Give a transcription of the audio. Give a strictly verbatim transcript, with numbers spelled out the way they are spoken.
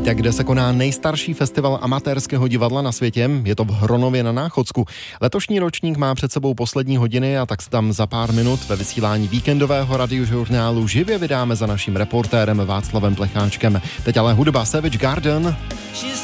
Víte, kde se koná nejstarší festival amatérského divadla na světě? Je to v Hronově na Náchodsku. Letošní ročník má před sebou poslední hodiny a tak se tam za pár minut ve vysílání víkendového radiožurnálu živě vydáme za naším reportérem Václavem Plecháčkem. Teď ale hudba Savage Garden.